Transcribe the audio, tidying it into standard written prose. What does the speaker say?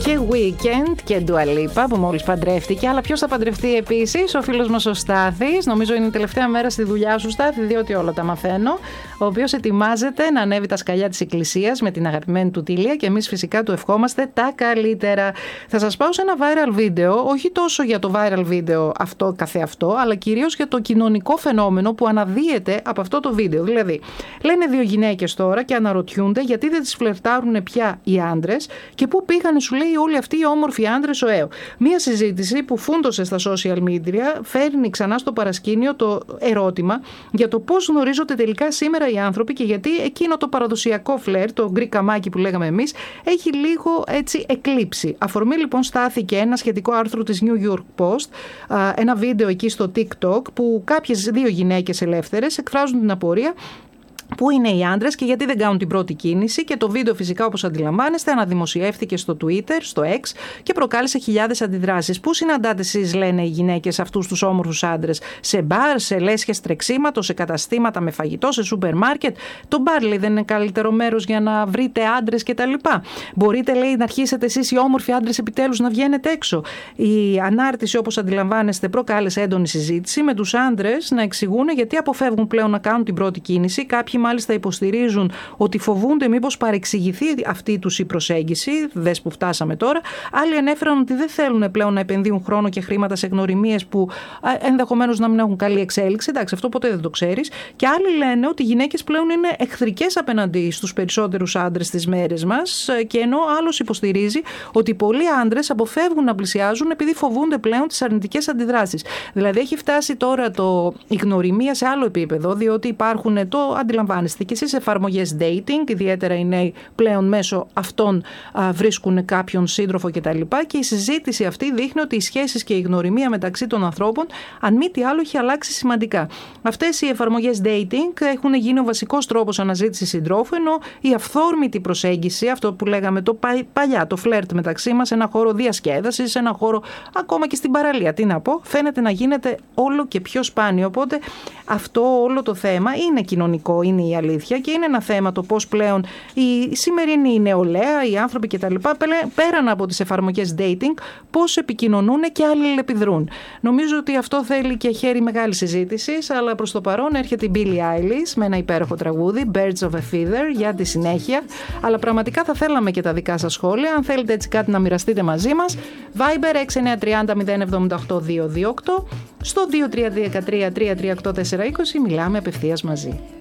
και Weekend και Dua Lipa που μόλις παντρεύτηκε. Αλλά ποιος θα παντρευτεί επίσης? Ο φίλος μας ο Στάθης. Νομίζω είναι η τελευταία μέρα στη δουλειά σου, Στάθη, διότι όλα τα μαθαίνω. Ο οποίος ετοιμάζεται να ανέβει τα σκαλιά της εκκλησίας με την αγαπημένη του Τίλια και εμείς φυσικά του ευχόμαστε τα καλύτερα. Θα σας πάω σε ένα viral βίντεο, όχι τόσο για το viral βίντεο αυτό καθεαυτό, αλλά κυρίως για το κοινωνικό φαινόμενο που αναδύεται από αυτό το βίντεο. Δηλαδή, λένε δύο γυναίκες τώρα και αναρωτιούνται γιατί δεν τις φλερτάρουν πια οι άντρες και πού πήγανε, σου λέει, όλοι αυτοί οι όμορφοι άντρες ο ΑΕΟ. Μία συζήτηση που φούντωσε στα social media φέρνει ξανά στο παρασκήνιο το ερώτημα για το πώς γνωρίζονται τελικά σήμερα οι άνθρωποι και γιατί εκείνο το παραδοσιακό φλερ, το γκρι καμάκι που λέγαμε εμείς, έχει λίγο έτσι εκλείψει. Αφορμή λοιπόν στάθηκε ένα σχετικό άρθρο της New York Post, ένα βίντεο εκεί στο TikTok που κάποιες δύο γυναίκες ελεύθερες εκφράζουν την απορία πού είναι οι άντρες και γιατί δεν κάνουν την πρώτη κίνηση, και το βίντεο φυσικά, όπως αντιλαμβάνεστε, αναδημοσιεύτηκε στο Twitter, στο X και προκάλεσε χιλιάδες αντιδράσεις. Πού συναντάτε εσείς, λένε οι γυναίκες, αυτούς τους όμορφους άντρες? Σε μπαρ, σε λέσχες τρεξίματος, σε καταστήματα με φαγητό, σε σούπερ μάρκετ? Το μπαρ, λέει, δεν είναι καλύτερο μέρος για να βρείτε άντρες κτλ? Μπορείτε, λέει, να αρχίσετε εσείς οι όμορφοι άντρες επιτέλους να βγαίνετε έξω? Η ανάρτηση, όπως αντιλαμβάνεστε, προκάλεσε έντονη συζήτηση με τους άντρες να εξηγούν γιατί αποφεύγουν πλέον να κάνουν την πρώτη κίνηση. Κάποιοι μάλιστα υποστηρίζουν ότι φοβούνται μήπως παρεξηγηθεί αυτή τους η προσέγγιση, δες που φτάσαμε τώρα. Άλλοι ανέφεραν ότι δεν θέλουν πλέον να επενδύουν χρόνο και χρήματα σε γνωριμίες που ενδεχομένως να μην έχουν καλή εξέλιξη. Εντάξει, αυτό ποτέ δεν το ξέρεις. Και άλλοι λένε ότι οι γυναίκες πλέον είναι εχθρικές απέναντι στους περισσότερους άντρες στις μέρες μας, και ενώ άλλος υποστηρίζει ότι πολλοί άντρες αποφεύγουν να πλησιάζουν επειδή φοβούνται πλέον τις αρνητικές αντιδράσεις. Δηλαδή έχει φτάσει τώρα η γνωριμία σε άλλο επίπεδο, διότι υπάρχουν, το αντιλαμβάνεστε και εσείς, εφαρμογές dating, ιδιαίτερα οι νέοι πλέον μέσω αυτών βρίσκουν κάποιον σύντροφο κτλ. Και η συζήτηση αυτή δείχνει ότι οι σχέσεις και η γνωριμία μεταξύ των ανθρώπων, αν μη τι άλλο, έχει αλλάξει σημαντικά. Αυτές οι εφαρμογές dating έχουν γίνει ο βασικός τρόπος αναζήτησης συντρόφου, ενώ η αυθόρμητη προσέγγιση, αυτό που λέγαμε το παλιά, το φλερτ μεταξύ μας, ένα χώρο διασκέδασης, ένα χώρο ακόμα και στην παραλία, τι να πω, φαίνεται να γίνεται όλο και πιο σπάνιο. Οπότε αυτό όλο το θέμα είναι κοινωνικό, είναι η αλήθεια, και είναι ένα θέμα το πώς πλέον η σημερινή νεολαία, οι άνθρωποι κτλ., πέραν από τις εφαρμογές dating, πώς επικοινωνούν και αλληλεπιδρούν. Νομίζω ότι αυτό θέλει και χέρι μεγάλη συζήτηση, αλλά προς το παρόν έρχεται η Billie Eilish με ένα υπέροχο τραγούδι, Birds of a Feather, για τη συνέχεια. Αλλά πραγματικά θα θέλαμε και τα δικά σας σχόλια. Αν θέλετε έτσι κάτι να μοιραστείτε μαζί μας, Viber 6930 078 228, στο 2313 338 420 μιλάμε απευθείας μαζί.